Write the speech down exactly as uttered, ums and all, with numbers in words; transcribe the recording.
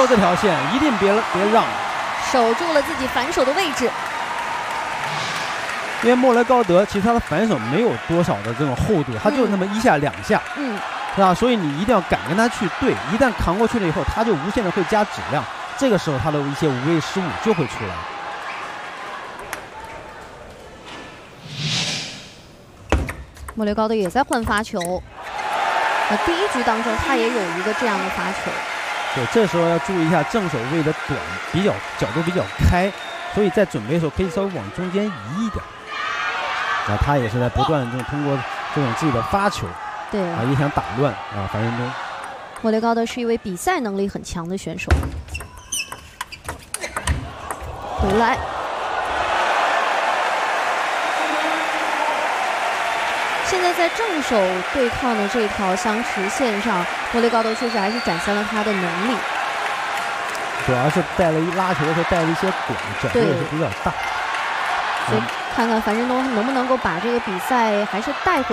有这条线，一定别别让， 守住了自己反手的位置。 因为莫雷高德其实他的反手没有多少的这种厚度，他就那么一下两下， 嗯， 是吧？所以你一定要敢跟他去对，一旦扛过去了以后，他就无限的会加质量，这个时候他的一些无谓失误就会出来。 莫雷高德也在换发球，那第一局当中他也有一个这样的发球。 对，这时候要注意一下正手位的短，比较角度比较开，所以在准备的时候可以稍微往中间移一点。那他也是在不断这种通过这种自己的发球， 对啊，也想打乱啊樊振东。 莫雷高德是一位比赛能力很强的选手。回来。现在在正手对抗的这条相持线上，莫雷高德确实还是展现了他的能力， 主要是带了一拉球的时候带了一些滚，角度也是比较大。 所以看看樊振东能不能够把这个比赛还是带回。